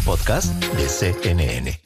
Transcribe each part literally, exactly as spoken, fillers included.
podcast de C N N.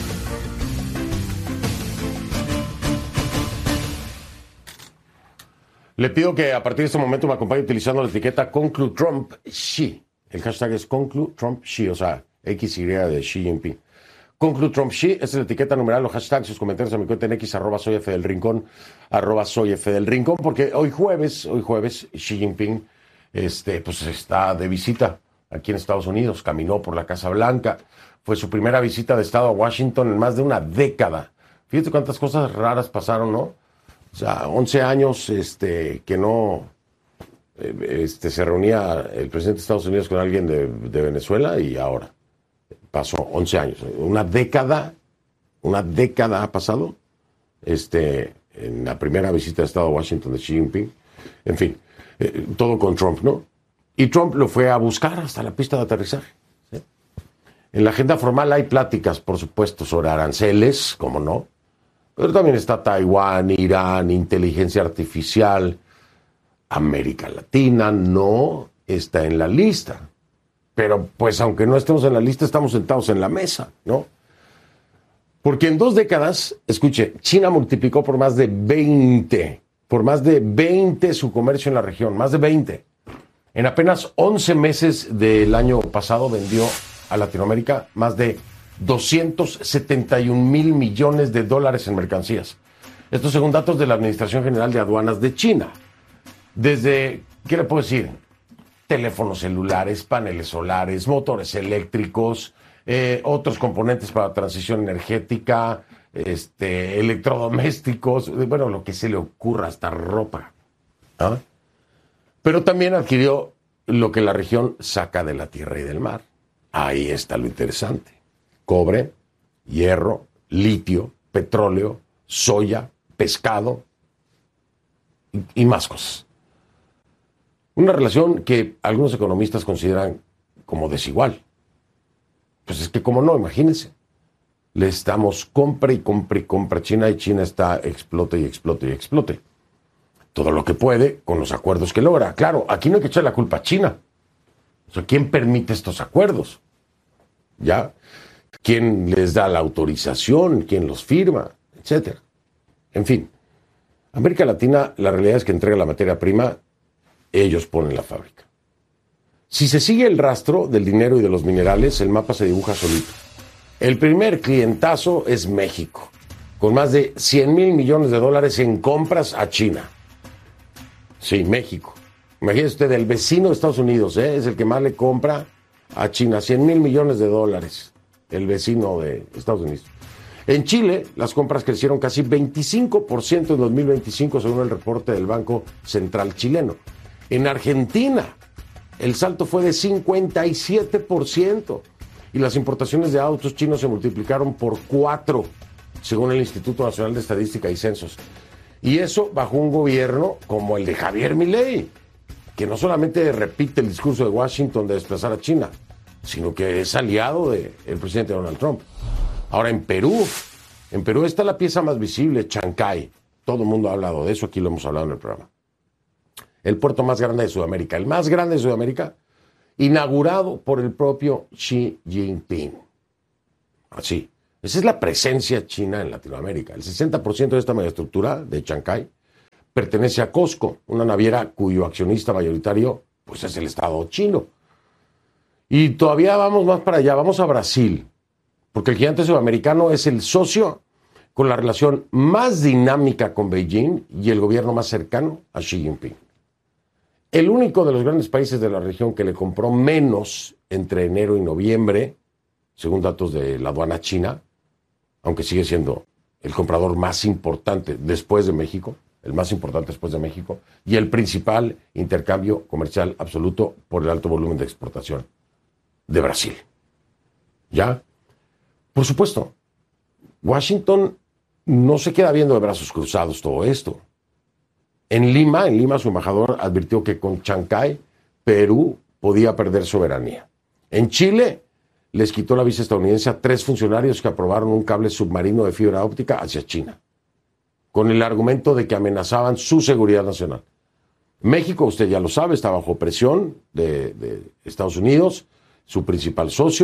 Le pido que a partir de este momento me acompañe utilizando la etiqueta ConcluTrumpXi. El hashtag es ConcluTrumpXi, o sea, X Y de Xi Jinping. ConcluTrumpXi, esa es la etiqueta numeral, los hashtags, sus comentarios a mi cuenta en X, arroba soy F del Rincón, arroba soy F del Rincón, porque hoy jueves, hoy jueves, Xi Jinping, este, pues está de visita aquí en Estados Unidos, caminó por la Casa Blanca, fue su primera visita de Estado a Washington en más de una década. Fíjate cuántas cosas raras pasaron, ¿no? O sea, once años este, que no este, se reunía el presidente de Estados Unidos con alguien de, de Venezuela y ahora pasó once años. Una década, una década ha pasado este, en la primera visita de Estado a Washington de Xi Jinping. En fin, eh, todo con Trump, ¿no? Y Trump lo fue a buscar hasta la pista de aterrizaje. ¿Sí? En la agenda formal hay pláticas, por supuesto, sobre aranceles, como no. Pero también está Taiwán, Irán, inteligencia artificial. América Latina no está en la lista. Pero pues aunque no estemos en la lista, estamos sentados en la mesa, ¿no? Porque en dos décadas, escuche, China multiplicó por más de veinte, por más de veinte su comercio en la región, más de veinte. En apenas once meses del año pasado vendió a Latinoamérica más de doscientos setenta y un mil millones de dólares en mercancías. Estos según datos de la Administración General de Aduanas de China. Desde, ¿qué le puedo decir? Teléfonos celulares, paneles solares, motores eléctricos, eh, otros componentes para la transición energética, este, electrodomésticos, bueno, lo que se le ocurra, hasta ropa. ¿Ah? Pero también adquirió lo que la región saca de la tierra y del mar. Ahí está lo interesante. Cobre, hierro, litio, petróleo, soya, pescado y, y más cosas. Una relación que algunos economistas consideran como desigual. Pues es que como no, imagínense. Le estamos compra y compra y compra a China y China está explote y explote y explote. Todo lo que puede con los acuerdos que logra. Claro, aquí no hay que echar la culpa a China. O sea, ¿quién permite estos acuerdos? ¿Ya? ¿Quién les da la autorización? ¿Quién los firma? Etcétera. En fin, América Latina, la realidad es que entrega la materia prima, ellos ponen la fábrica. Si se sigue el rastro del dinero y de los minerales, el mapa se dibuja solito. El primer clientazo es México, con más de cien mil millones de dólares en compras a China. Sí, México. Imagínese usted, el vecino de Estados Unidos, ¿eh? Es el que más le compra a China, cien mil millones de dólares, el vecino de Estados Unidos. En Chile, las compras crecieron casi veinticinco por ciento en dos mil veinticinco, según el reporte del Banco Central chileno. En Argentina, el salto fue de cincuenta y siete por ciento y las importaciones de autos chinos se multiplicaron por cuatro, según el Instituto Nacional de Estadística y Censos. Y eso bajo un gobierno como el de Javier Milei, que no solamente repite el discurso de Washington de desplazar a China, sino que es aliado del presidente Donald Trump. Ahora, en Perú, en Perú está la pieza más visible, Chancay. Todo el mundo ha hablado de eso, aquí lo hemos hablado en el programa. El puerto más grande de Sudamérica, el más grande de Sudamérica, inaugurado por el propio Xi Jinping. Así, esa es la presencia china en Latinoamérica. El sesenta por ciento de esta megaestructura de Chancay pertenece a COSCO, una naviera cuyo accionista mayoritario pues, es el Estado chino. Y todavía vamos más para allá, vamos a Brasil, porque el gigante sudamericano es el socio con la relación más dinámica con Beijing y el gobierno más cercano a Xi Jinping. El único de los grandes países de la región que le compró menos entre enero y noviembre, según datos de la aduana china, aunque sigue siendo el comprador más importante después de México, el más importante después de México, y el principal intercambio comercial absoluto por el alto volumen de exportación de Brasil. ¿Ya? Por supuesto, Washington no se queda viendo de brazos cruzados todo esto. En Lima, en Lima su embajador advirtió que con Chancay, Perú podía perder soberanía. En Chile, les quitó la visa estadounidense a tres funcionarios que aprobaron un cable submarino de fibra óptica hacia China, con el argumento de que amenazaban su seguridad nacional. México, usted ya lo sabe, está bajo presión de, de Estados Unidos, su principal socio,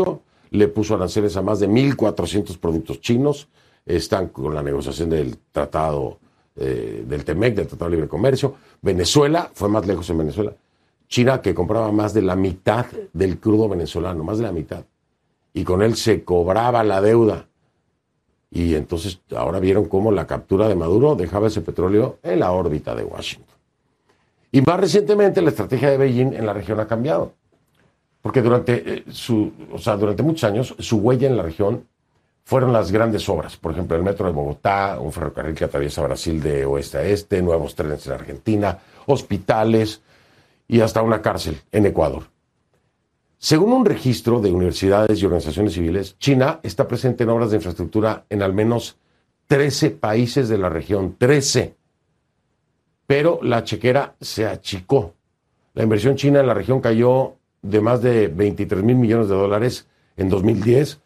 le puso aranceles a más de mil cuatrocientos productos chinos, están con la negociación del tratado eh, del TEMEC, del Tratado de Libre Comercio. Venezuela, fue más lejos en Venezuela. China, que compraba más de la mitad del crudo venezolano, más de la mitad. Y con él se cobraba la deuda. Y entonces ahora vieron cómo la captura de Maduro dejaba ese petróleo en la órbita de Washington. Y más recientemente la estrategia de Beijing en la región ha cambiado. Porque durante, eh, su, o sea, durante muchos años su huella en la región fueron las grandes obras. Por ejemplo, el metro de Bogotá, un ferrocarril que atraviesa Brasil de oeste a este, nuevos trenes en Argentina, hospitales y hasta una cárcel en Ecuador. Según un registro de universidades y organizaciones civiles, China está presente en obras de infraestructura en al menos trece países de la región. trece. Pero la chequera se achicó. La inversión china en la región cayó de más de veintitrés mil millones de dólares en dos mil diez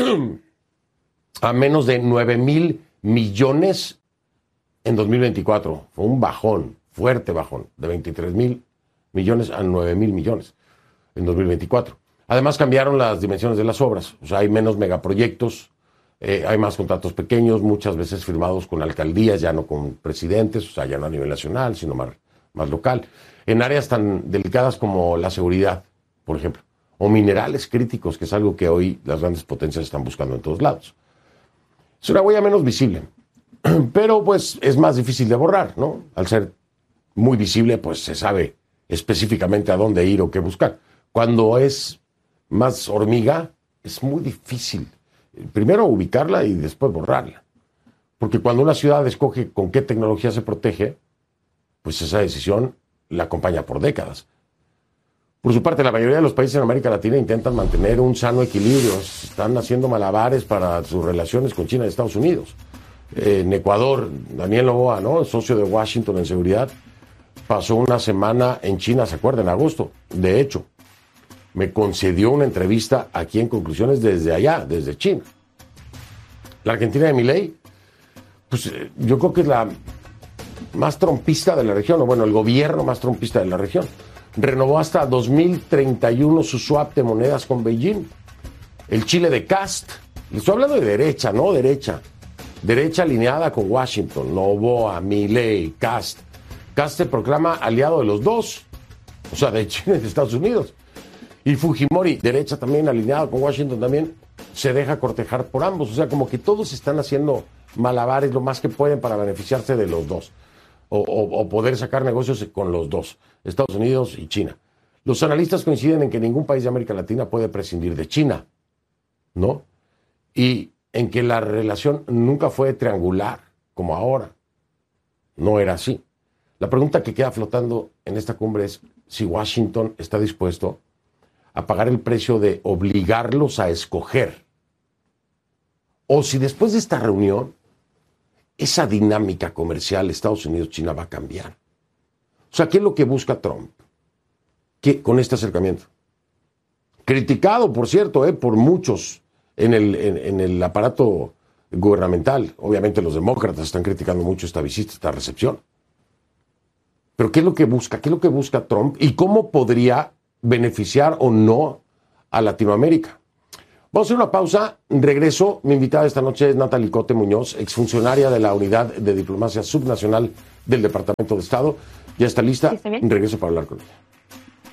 a menos de nueve mil millones en dos mil veinticuatro. Fue un bajón, fuerte bajón, de veintitrés mil millones a nueve mil millones en dos mil veinticuatro. Además cambiaron las dimensiones de las obras, o sea, hay menos megaproyectos, eh, hay más contratos pequeños, muchas veces firmados con alcaldías, ya no con presidentes, o sea, ya no a nivel nacional, sino más, más local, en áreas tan delicadas como la seguridad, por ejemplo, o minerales críticos, que es algo que hoy las grandes potencias están buscando en todos lados. Es una huella menos visible, pero pues es más difícil de borrar, ¿no? Al ser muy visible, pues se sabe específicamente a dónde ir o qué buscar. Cuando es más hormiga, es muy difícil. Primero ubicarla y después borrarla. Porque cuando una ciudad escoge con qué tecnología se protege, pues esa decisión la acompaña por décadas. Por su parte, la mayoría de los países en América Latina intentan mantener un sano equilibrio. Están haciendo malabares para sus relaciones con China y Estados Unidos. Eh, en Ecuador, Daniel Noboa, ¿no?, socio de Washington en seguridad, pasó una semana en China, ¿se acuerdan? En agosto. De hecho, me concedió una entrevista aquí en Conclusiones desde allá, desde China. La Argentina de Milei, pues eh, yo creo que es la más trompista de la región, o bueno, el gobierno más trompista de la región. Renovó hasta dos mil treinta y uno su swap de monedas con Beijing. El Chile de Kast, le estoy hablando de derecha, no derecha. Derecha alineada con Washington, Noboa, Milei, Kast. Kast se proclama aliado de los dos, o sea, de China y de Estados Unidos. Y Fujimori, derecha también, alineado con Washington también, se deja cortejar por ambos. O sea, como que todos están haciendo malabares lo más que pueden para beneficiarse de los dos. O, o, o poder sacar negocios con los dos, Estados Unidos y China. Los analistas coinciden en que ningún país de América Latina puede prescindir de China, ¿no? Y en que la relación nunca fue triangular, como ahora. No era así. La pregunta que queda flotando en esta cumbre es si Washington está dispuesto a pagar el precio de obligarlos a escoger. O si después de esta reunión, esa dinámica comercial Estados Unidos-China va a cambiar. O sea, ¿qué es lo que busca Trump? ¿Qué, con este acercamiento? Criticado, por cierto, eh, por muchos en el, en, en el aparato gubernamental. Obviamente los demócratas están criticando mucho esta visita, esta recepción. Pero ¿qué es lo que busca? ¿Qué es lo que busca Trump? ¿Y cómo podría beneficiar o no a Latinoamérica? Vamos a hacer una pausa. Regreso. Mi invitada esta noche es Natalie Cote Muñoz, exfuncionaria de la Unidad de Diplomacia Subnacional del Departamento de Estado. Ya está lista. ¿Sí, está bien? Regreso para hablar con ella.